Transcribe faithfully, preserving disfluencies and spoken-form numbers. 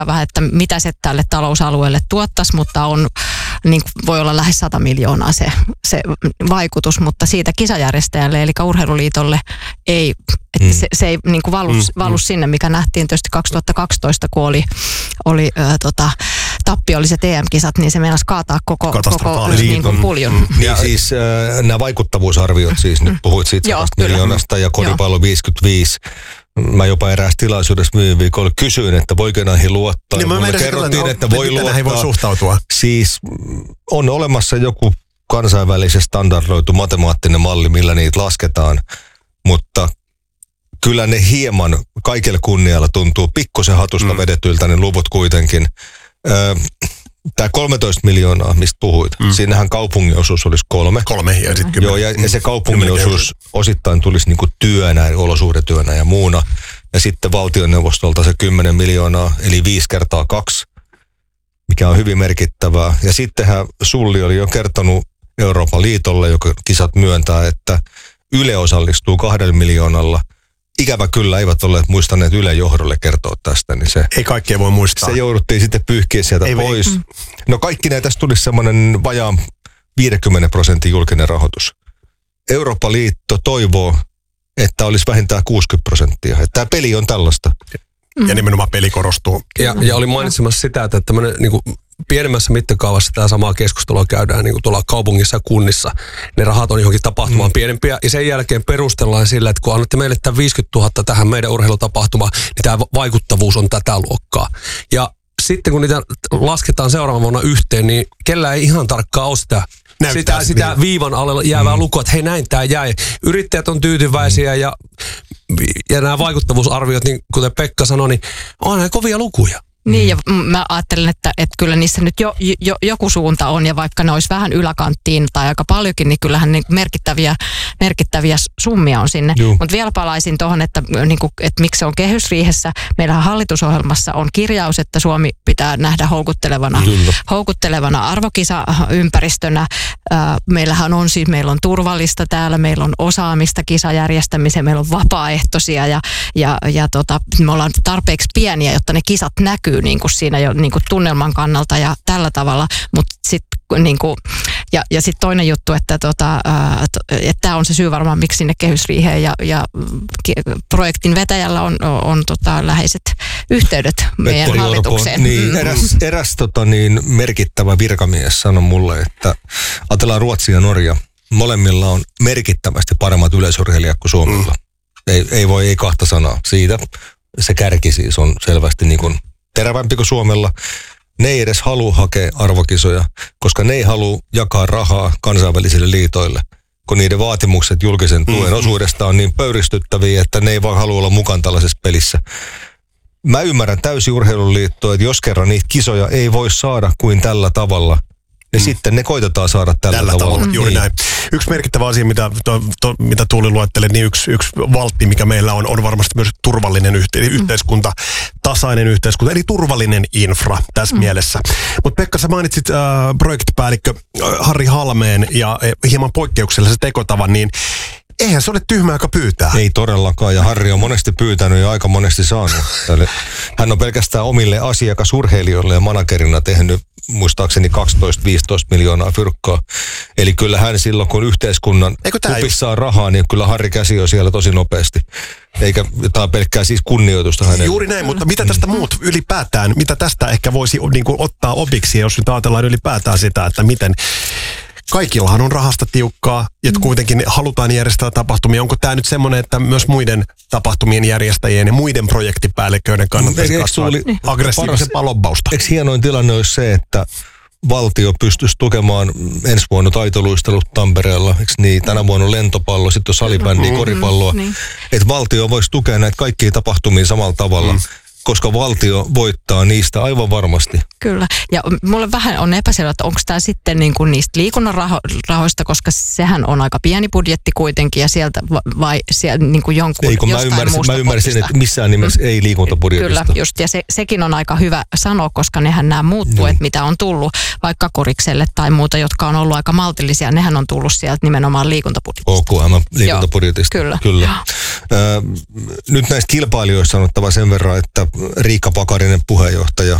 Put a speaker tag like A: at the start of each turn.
A: vähän, että mitä se tälle talousalueelle tuottaisi, mutta on, niin voi olla lähes sata miljoonaa se, se vaikutus, mutta siitä kisajärjestäjälle, eli Urheiluliitolle ei, että mm. se, se ei niin kuin valu, valu mm. sinne, mikä nähtiin tietysti kaksituhattakaksitoista, kun oli, oli ö, tota, tappiolliset E M-kisat, niin se meinasi kaataa koko, koko niin kuin puljon.
B: Mm. Niin siis äh, nämä vaikuttavuusarviot, siis nyt puhuit siitä sadasta miljoonasta ja koripallo viisikymmentäviisi. Mä jopa eräässä tilaisuudessa viime viikolla kysyin, että voiko näihin luottaa.
C: Niin,
B: mulle kerrottiin, että voi luottaa.
C: Näihin voi suhtautua.
B: Siis on olemassa joku kansainvälisesti standardoitu matemaattinen malli, millä niitä lasketaan, mutta kyllä ne hieman kaikella kunnialla tuntuu pikkusen hatusta mm. vedetyiltä ne luvut kuitenkin. Öö, Tämä kolmetoista miljoonaa, mistä puhuit, mm. siinähän kaupungin osuus olisi kolme.
C: Kolme ja sitten kymmenen.
B: Joo, ja, ja se kaupungin osuus osittain tulisi niinku työnä, olosuhdetyönä ja muuna. Ja sitten valtioneuvostolta se kymmenen miljoonaa, eli viisi kertaa kaksi, mikä on hyvin merkittävää. Ja sittenhän Sulli oli jo kertonut Euroopan liitolle, joka kisat myöntää, että Yle osallistuu kahdella miljoonalla. Ikävä kyllä eivät olleet muistaneet Ylen johdolle kertoa tästä, niin se...
C: Ei kaikkea voi muistaa.
B: Se jouduttiin sitten pyyhkiä sieltä ei pois. Ei. No kaikki näitä tästä tulisi semmoinen vajaan viisikymmentä prosentin julkinen rahoitus. Eurooppa-liitto toivoo, että olisi vähintään kuusikymmentä prosenttia. Että tämä peli on tällaista.
C: Ja nimenomaan peli korostuu.
D: Ja, ja oli mainitsemassa sitä, että tämmöinen niin kuin pienemmässä mittakaavassa tämä samaa keskustelua käydään niin kuin tuolla kaupungissa ja kunnissa. Ne rahat on johonkin tapahtumaan mm. pienempiä. Ja sen jälkeen perustellaan sillä, että kun annatte meille tämän viisikymmentätuhatta tähän meidän urheilutapahtumaan, niin tämä vaikuttavuus on tätä luokkaa. Ja sitten kun niitä lasketaan seuraavan vuonna yhteen, niin kellään ei ihan tarkkaan ole sitä, sitä, sitä viivan alle jäävää mm. lukua, että hei näin tämä jäi. Yrittäjät on tyytyväisiä mm. ja, ja nämä vaikuttavuusarviot, niin kuten Pekka sanoi, niin on näin kovia lukuja.
A: Niin, ja mä ajattelen, että, että kyllä niissä nyt jo, jo, joku suunta on, ja vaikka ne olisi vähän yläkanttiin tai aika paljonkin, niin kyllähän niin merkittäviä, merkittäviä summia on sinne. Mutta vielä palaisin tuohon, että, niin kuin, että miksi se on kehysriihessä. Meillähän hallitusohjelmassa on kirjaus, että Suomi pitää nähdä houkuttelevana, houkuttelevana arvokisaympäristönä. Meillähän on siis, meillä on turvallista täällä, meillä on osaamista kisajärjestämiseen, meillä on vapaaehtoisia, ja, ja, ja tota, me ollaan tarpeeksi pieniä, jotta ne kisat näkyy niin kuin siinä jo niin kuin tunnelman kannalta ja tällä tavalla, mutta sitten niin kuin, ja, ja sitten toinen juttu, että tota, tämä on se syy varmaan, miksi sinne kehysriiheen ja, ja projektin vetäjällä on, on tota, läheiset yhteydet meidän Petteri hallitukseen.
B: Orpo, niin, eräs, eräs tota, niin, merkittävä virkamies sanoi mulle, että ajatellaan Ruotsia ja Norja, molemmilla on merkittävästi paremmat yleisurheilijat kuin Suomella. Mm. Ei, ei voi, ei kahta sanaa siitä. Se kärki siis on selvästi niin kuin terävämpi kuin Suomella. Ne ei edes halua hakea arvokisoja, koska ne ei halua jakaa rahaa kansainvälisille liitoille, kun niiden vaatimukset julkisen tuen mm-hmm. osuudesta on niin pöyristyttäviä, että ne ei vaan halua olla mukaan tällaisessa pelissä. Mä ymmärrän täysin urheiluliittoa, että jos kerran niitä kisoja ei voi saada kuin tällä tavalla, niin mm. sitten ne koitetaan saada tällä, tällä tavalla. tavalla.
C: Juuri niin. Näin. Yksi merkittävä asia, mitä, to, to, mitä Tuuli luetteli, niin yksi, yksi valtti, mikä meillä on, on varmasti myös turvallinen yhte, mm. yhteiskunta, tasainen yhteiskunta, eli turvallinen infra tässä mm. mielessä. Mutta Pekka, sä mainitsit äh, projektipäällikkö äh, Harri Halmeen ja äh, hieman poikkeuksellisen tekotavan, niin eihän se ole tyhmä aika pyytää.
B: Ei todellakaan, ja Harri on monesti pyytänyt ja aika monesti saanut. Hän on pelkästään omille asiakasurheilijoille ja managerina tehnyt muistaakseni kaksitoista viisitoista miljoonaa fyrkkaa. Eli kyllä hän silloin, kun yhteiskunnan kupissa on rahaa, niin kyllä Harri käsi on siellä tosi nopeasti. Eikä jotain pelkkää siis kunnioitusta hänelle.
C: Juuri näin, mutta mitä tästä muut ylipäätään, mitä tästä ehkä voisi niin kuin ottaa opiksi, jos nyt ajatellaan ylipäätään sitä, että miten kaikillahan on rahasta tiukkaa, ja kuitenkin halutaan järjestää tapahtumia. Onko tämä nyt semmoinen, että myös muiden tapahtumien järjestäjien ja muiden projektipäälliköiden kannattaisi katsoa aggressiivisempaa lobbausta?
B: Eikö hienoin tilanne olisi se, että valtio pystyisi tukemaan ensi vuonna taitoluistelut Tampereella, eikö niin? Tänä vuonna on lentopallo, sitten on salibändiä, koripalloa. Mm-hmm. Että valtio voisi tukea näitä kaikkia tapahtumia samalla tavalla. Mm. Koska valtio voittaa niistä aivan varmasti.
A: Kyllä. Ja mulle vähän on epäselvä, että onko tämä sitten niin kuin niistä liikunnan raho- rahoista, koska sehän on aika pieni budjetti kuitenkin, ja sieltä vai sieltä niin kuin jonkun
B: ei, kun jostain mä ymmärsin, muusta mä ymmärsin että missään nimessä mm. ei liikuntabudjetista.
A: Kyllä, just. Ja se, sekin on aika hyvä sanoa, koska nehän nämä muut tuet, mm. mitä on tullut vaikka Korikselle tai muuta, jotka on ollut aika maltillisia, nehän on tullut sieltä nimenomaan liikuntabudjetista.
B: O K M liikuntabudjetista.
A: Joo, kyllä.
B: kyllä. Äh, nyt näistä kilpailijoista sanottava sen verran, että Riikka Pakarinen puheenjohtaja